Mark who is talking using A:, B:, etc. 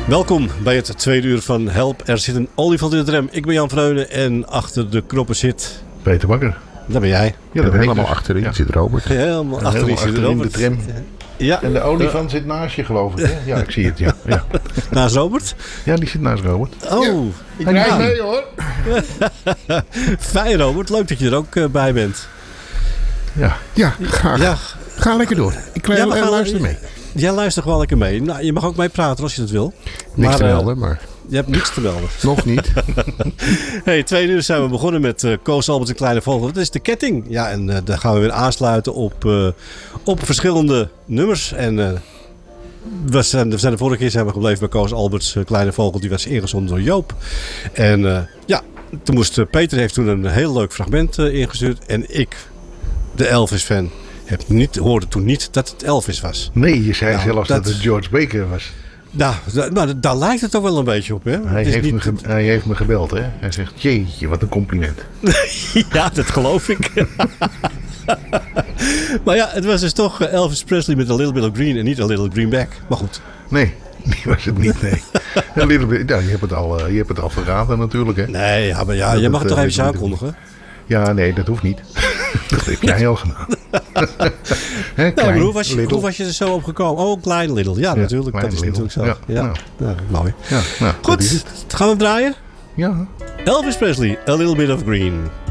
A: Welkom bij het tweede uur van Help. Er zit een olifant in de tram. Ik ben Jan Vreunen en achter de knoppen zit...
B: Peter Bakker.
A: Daar ben jij.
B: Ja, daar ben ik
C: helemaal
B: dus.
C: achterin zit Robert.
A: Helemaal achterin zit
B: achterin
A: Robert.
B: de tram.
A: Ja.
B: En de olifant zit naast je, geloof ik. Hè? Ja, ik zie het. Ja.
A: Naast Robert?
B: Ja, die zit naast Robert.
A: Oh.
C: Ik rijd mee hoor.
A: Fijn Robert, leuk dat je er ook bij bent.
C: Ja, graag.
A: Ja.
C: Ga lekker door. Ik luister mee.
A: Jij luistert wel lekker mee. Nou, je mag ook mee praten als je dat wil.
C: Niks te melden, maar
A: Je hebt niets te melden.
C: nog niet.
A: Hey, 2 uur zijn we begonnen met Koos Alberts en Kleine Vogel. Dat is de ketting. Ja, en daar gaan we weer aansluiten op verschillende nummers. En we zijn de vorige keer zijn we gebleven bij Koos Alberts Kleine Vogel. Die was ingezonden door Joop. En toen Peter heeft toen een heel leuk fragment ingestuurd. En ik, de Elvis-fan, hoorde toen niet dat het Elvis was.
B: Nee, je zei zelfs dat het George Baker was.
A: Nou, daar lijkt het toch wel een beetje op, hè?
B: Hij heeft me gebeld, hè. Hij zegt, jeetje, wat een compliment.
A: Ja, dat geloof ik. Maar ja, het was dus toch Elvis Presley met A Little Bit of Green en niet A Little Greenback. Maar goed.
B: Nee, die was het niet, nee. A little bit, je hebt het al verraden natuurlijk, hè.
A: Nee, maar je mag het toch even aankondigen?
B: Ja, nee, dat hoeft niet. Dat heb jij al gedaan.
A: Nou, hoe was je er zo op gekomen? Oh, Klein Little. Ja, natuurlijk. Dat is natuurlijk zo. Ja. Mooi.
B: Ja,
A: Goed, gaan we hem draaien?
B: Ja.
A: Elvis Presley, A Little Bit of Green.